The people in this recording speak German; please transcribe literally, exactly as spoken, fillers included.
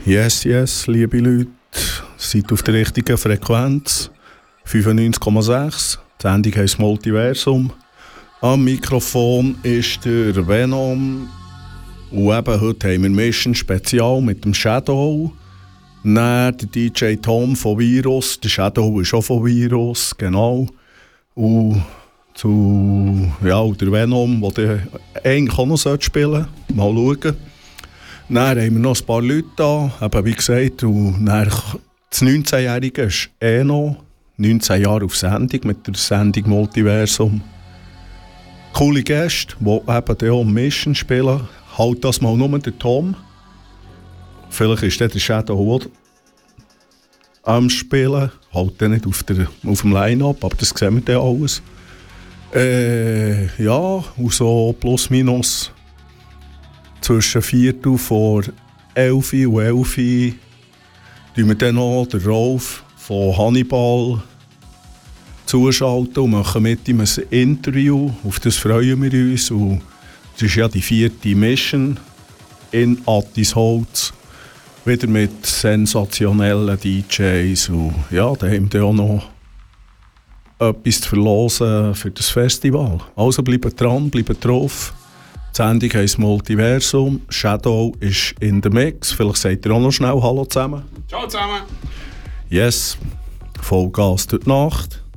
Yes, yes, liebe Leute, seid auf der richtigen Frequenz. fünfundneunzig Komma sechs. Die Sendung heisst Multiversum. Am Mikrofon ist der Venom. Und eben heute haben wir Mission Spezial mit dem Shadow. Dann der D J Tom von Virus. Der Shadow ist auch von Virus, genau. Und zu ja, der Venom, der eigentlich auch noch spielen sollte. Mal schauen. Dann haben wir noch ein paar Leute da, eben wie gesagt. Und dann das neunzehnjährige ist eh noch neunzehn Jahre auf Sendung mit der Sendung Multiversum. Coole Gäste, die eben auch Mission spielen. Halt das mal nur der Tom. Vielleicht ist der Shadow auch am Spielen. Halt den nicht auf, der, auf dem Line-Up, aber das sehen wir dann alles. Äh, ja, und so plus minus zwischen Viertel vor elf und elf tun wir dann noch den Rolf von Hannibal zuschalten und machen mit ihm ein Interview. Auf das freuen wir uns. Und das ist ja die vierte Mission in Attisholz. Wieder mit sensationellen D Js. Und ja, da haben wir auch noch etwas zu verlosen für das Festival. Also bleibt dran, bleibt drauf. Die Sendung heisst Multiversum. Shadow ist in der Mix. Vielleicht sagt ihr auch noch schnell Hallo zusammen. Ciao zusammen. Yes, Vollgas durch die Nacht.